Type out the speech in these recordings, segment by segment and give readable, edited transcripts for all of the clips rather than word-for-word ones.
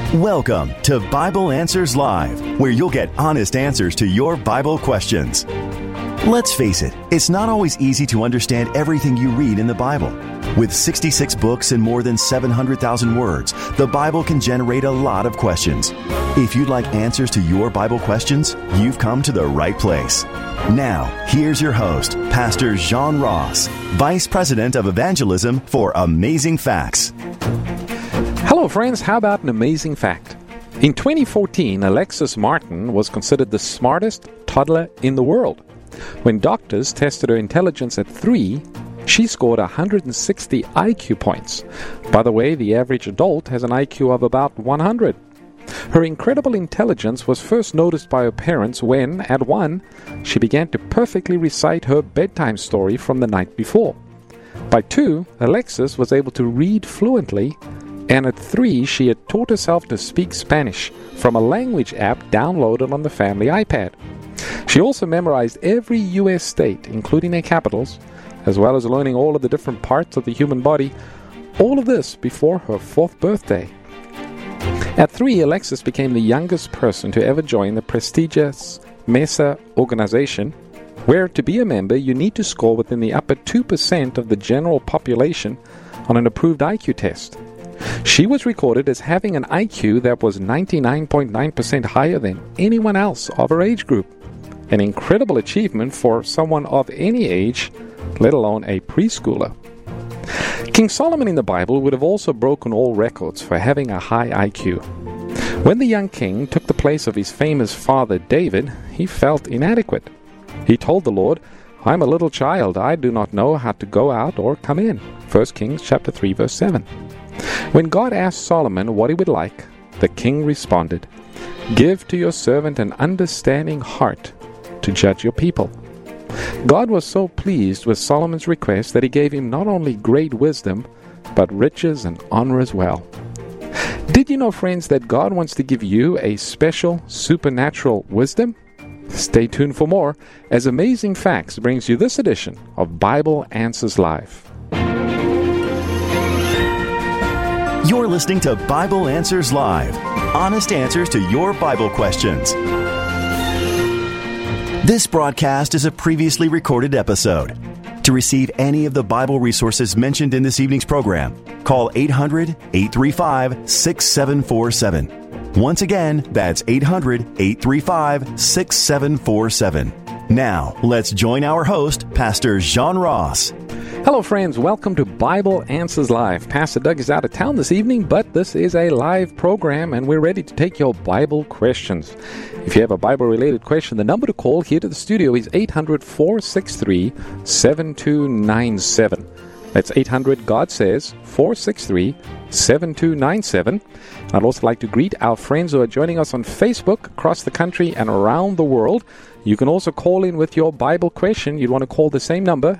Welcome to Bible Answers Live, where you'll get honest answers to your Bible questions. Let's face it, it's not always easy to understand everything you read in the Bible. With 66 books and more than 700,000 words, the Bible can generate a lot of questions. If you'd like answers to your Bible questions, you've come to the right place. Now, here's your host, Pastor John Ross, Vice President of Evangelism for Amazing Facts. Hello friends, how about an amazing fact? In 2014, Alexis Martin was considered the smartest toddler in the world. When doctors tested her intelligence at 3, she scored 160 IQ points. By the way, the average adult has an IQ of about 100. Her incredible intelligence was first noticed by her parents when, at 1, she began to perfectly recite her bedtime story from the night before. By 2, Alexis was able to read fluently, and at 3, she had taught herself to speak Spanish from a language app downloaded on the family iPad. She also memorized every U.S. state, including their capitals, as well as learning all of the different parts of the human body, all of this before her 4th birthday. At 3, Alexis became the youngest person to ever join the prestigious MESA organization, where to be a member you need to score within the upper 2% of the general population on an approved IQ test. She was recorded as having an IQ that was 99.9% higher than anyone else of her age group. An incredible achievement for someone of any age, let alone a preschooler. King Solomon in the Bible would have also broken all records for having a high IQ. When the young king took the place of his famous father David, he felt inadequate. He told the Lord, "I'm a little child, I do not know how to go out or come in." 1 Kings chapter 3 verse 7. When God asked Solomon what he would like, the king responded, "Give to your servant an understanding heart to judge your people." God was so pleased with Solomon's request that he gave him not only great wisdom, but riches and honor as well. Did you know, friends, that God wants to give you a special supernatural wisdom? Stay tuned for more as Amazing Facts brings you this edition of Bible Answers Live. You're listening to Bible Answers Live, honest answers to your Bible questions. This broadcast is a previously recorded episode. To receive any of the Bible resources mentioned in this evening's program, call 800-835-6747. Once again, that's 800-835-6747. Now, let's join our host, Pastor John Ross. Hello friends, welcome to Bible Answers Live. Pastor Doug is out of town this evening, but this is a live program and we're ready to take your Bible questions. If you have a Bible-related question, the number to call here to the studio is 800-463-7297. That's 800-GOD-SAYS, 463-7297. I'd also like to greet our friends who are joining us on Facebook across the country and around the world. You can also call in with your Bible question. You'd want to call the same number,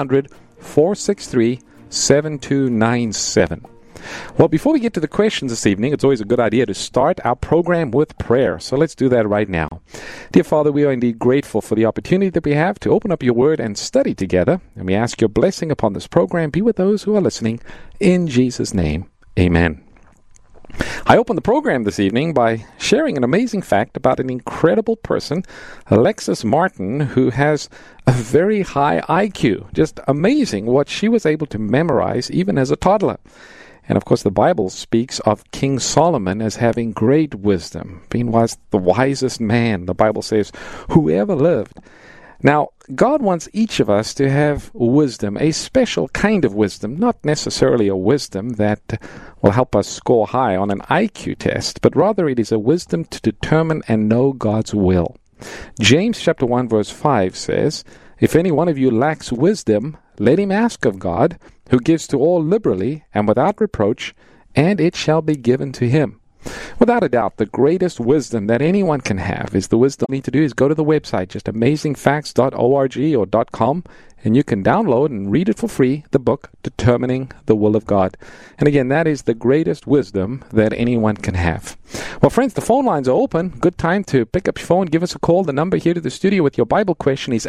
800-463-7297. Well, before we get to the questions this evening, it's always a good idea to start our program with prayer. So let's do that right now. Dear Father, we are indeed grateful for the opportunity that we have to open up your word and study together. And we ask your blessing upon this program. Be with those who are listening. In Jesus' name, amen. I open the program this evening by sharing an amazing fact about an incredible person, Alexis Martin, who has a very high IQ. Just amazing what she was able to memorize even as a toddler. And of course, the Bible speaks of King Solomon as having great wisdom, being the wisest man, the Bible says, who ever lived. Now, God wants each of us to have wisdom, a special kind of wisdom, not necessarily a wisdom that will help us score high on an IQ test, but rather it is a wisdom to determine and know God's will. James chapter 1 verse 5 says, "If any one of you lacks wisdom, let him ask of God, who gives to all liberally and without reproach, and it shall be given to him." Without a doubt, the greatest wisdom that anyone can have is the wisdom you need to do is go to the website, just amazingfacts.org or .com, and you can download and read it for free, the book, Determining the Will of God. And again, that is the greatest wisdom that anyone can have. Well, friends, the phone lines are open. Good time to pick up your phone, give us a call. The number here to the studio with your Bible question is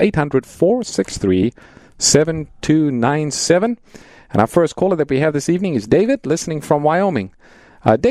800-463-7297. And our first caller that we have this evening is David, listening from Wyoming. David,